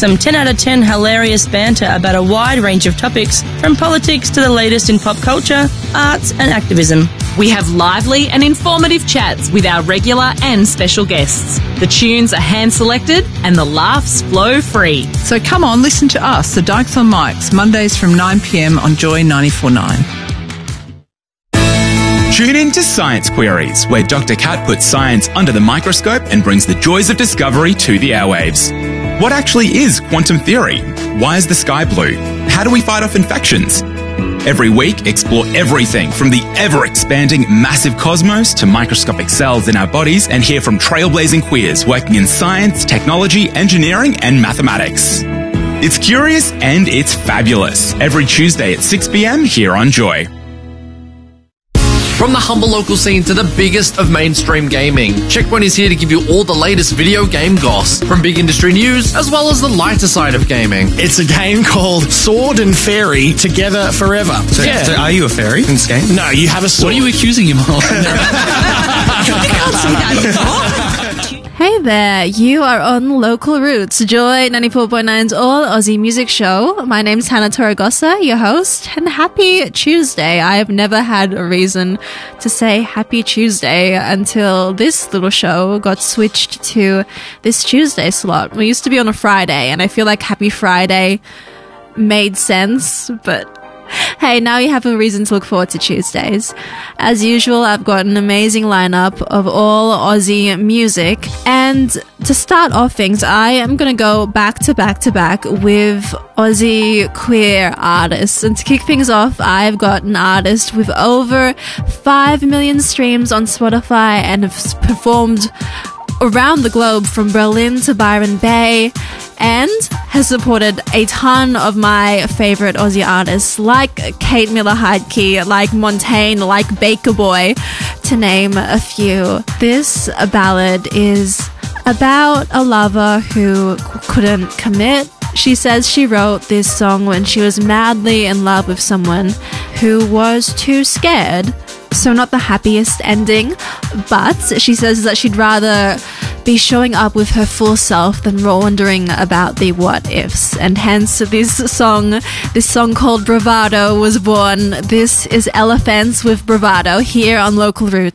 some 10 out of 10 hilarious banter about a wide range of topics, from politics to the latest in pop culture, arts and activism. We have lively and informative chats with our regular and special guests. The tunes are hand-selected and the laughs flow free. So come on, listen to us, the Dykes on Mics, Mondays from 9 p.m. on Joy 94.9. Tune in to Science Queries, where Dr. Kat puts science under the microscope and brings the joys of discovery to the airwaves. What actually is quantum theory? Why is the sky blue? How do we fight off infections? Every week, explore everything from the ever-expanding massive cosmos to microscopic cells in our bodies and hear from trailblazing queers working in science, technology, engineering and mathematics. It's curious and it's fabulous. Every Tuesday at 6 p.m. here on Joy. From the humble local scene to the biggest of mainstream gaming, Checkpoint is here to give you all the latest video game goss, from big industry news as well as the lighter side of gaming. It's a game called Sword and Fairy Together Forever. So are you a fairy in this game? No, you have a sword. What are you accusing him of? Hey there, you are on Local Roots, Joy 94.9's all Aussie music show. My name's Hannah Torregosa, your host, and happy Tuesday. I have never had a reason to say happy Tuesday until this little show got switched to this Tuesday slot. We used to be on a Friday, and I feel like Happy Friday made sense, but hey, now you have a reason to look forward to Tuesdays. As usual, I've got an amazing lineup of all Aussie music. And to start off things, I am going to go back to back with Aussie queer artists. And to kick things off, I've got an artist with over 5 million streams on Spotify and has performed around the globe from Berlin to Byron Bay, and has supported a ton of my favourite Aussie artists like Kate Miller-Heidke, like Montaigne, like Baker Boy, to name a few. This ballad is about a lover who couldn't commit. She says she wrote this song when she was madly in love with someone who was too scared. So not the happiest ending, but she says that she'd rather be showing up with her full self than wondering about the what ifs, and hence this song called Bravado was born. This is Elephants with Bravado here on Local Roots.